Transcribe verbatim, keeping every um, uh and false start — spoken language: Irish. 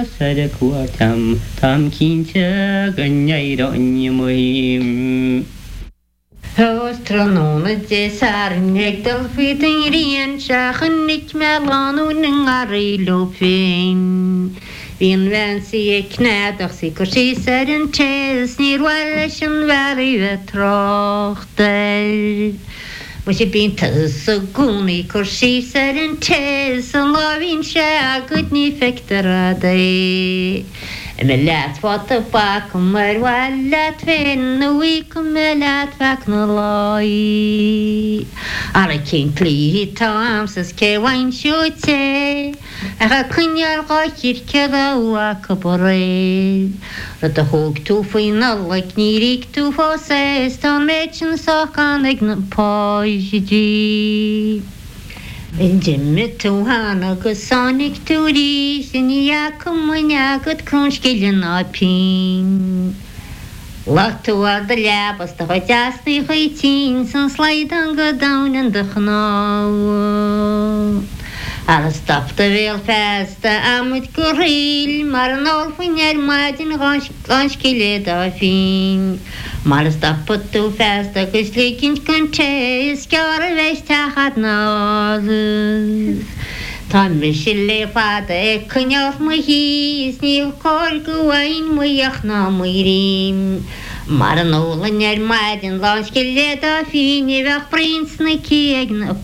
Sadakuatam tam kinta ganyaironi muhim. Hostranona desar nekdal fitin rien shachen nik melanu ningari fin. Vin vansi knädach si korsi seren ches nir wallashen vari vetrochter. Musi bin tasuguni korsi seren ches and lovin shagud ni fekterade. ملات فاطباكم ولات فين ويكم ملات فاكن الله أركين كليه تامسس كي وين شوتي أخاكن يلقى كذا وكبرين رتهوك توفين الله كنيريك توفوسيس تاميتشن ساقان اجن بايجي Jimmet hana gosanik turi siniakum manyagut konskilin apin. Lachtu ar de labas da jasni hoitin san slaidan go down in de gnaw. Alla stapte vel festa amut goril mar nol funjer madin konskile da fin. Maar stappen toe vast, dat is lekker kuntje, skjare wees tagat naze. Dan wist je leefade, ik kan je of me hies, nieuw kolke wijn, me jacht na me riem. Maar een olen er meiden, langs geleden, fien je weg prins, ne kiegen